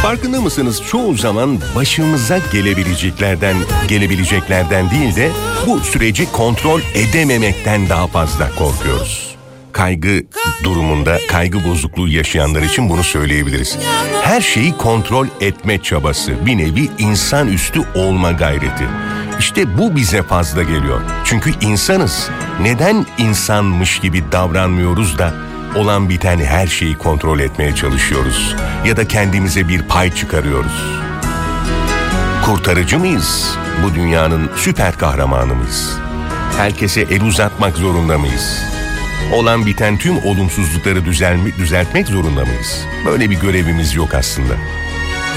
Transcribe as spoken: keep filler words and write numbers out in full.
Farkında mısınız? Çoğu zaman başımıza gelebileceklerden, gelebileceklerden değil de bu süreci kontrol edememekten daha fazla korkuyoruz. Kaygı durumunda, kaygı bozukluğu yaşayanlar için bunu söyleyebiliriz. Her şeyi kontrol etme çabası, bir nevi insanüstü olma gayreti. İşte bu bize fazla geliyor. Çünkü insanız. Neden insanmış gibi davranmıyoruz da olan biteni her şeyi kontrol etmeye çalışıyoruz? Ya da kendimize bir pay çıkarıyoruz. Kurtarıcı mıyız? Bu dünyanın süper kahramanı mıyız? Herkese el uzatmak zorunda mıyız? Olan biten tüm olumsuzlukları düzelme, düzeltmek zorunda mıyız? Böyle bir görevimiz yok aslında.